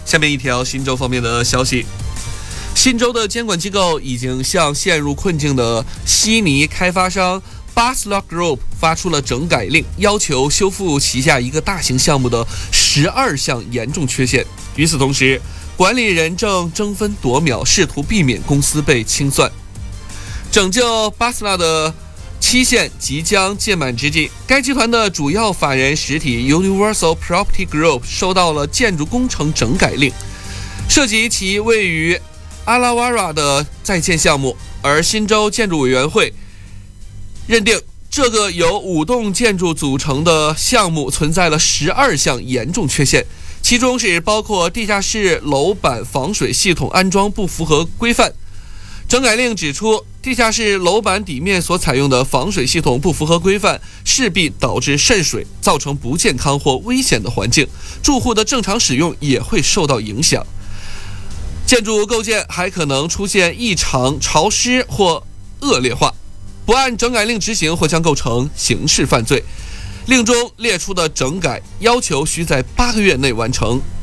下面一条新州方面的消息，新州的监管机构已经向陷入困境的悉尼开发商 Basla Group 发出了整改令，要求修复旗下一个大型项目的12项严重缺陷。与此同时，管理人正争分夺秒，试图避免公司被清算。拯救 Basla 的期限即将届满之际，该集团的主要法人实体 Universal Property Group 收到了建筑工程整改令，涉及其位于阿拉瓦拉的在建项目，而新州建筑委员会认定这个由5栋建筑组成的项目存在了12项严重缺陷，其中是包括地下室楼板防水系统安装不符合规范。整改令指出，地下室楼板底面所采用的防水系统不符合规范，势必导致渗水，造成不健康或危险的环境，住户的正常使用也会受到影响。建筑构建还可能出现异常、潮湿或恶劣化，不按整改令执行或将构成刑事犯罪。令中列出的整改要求需在8个月内完成。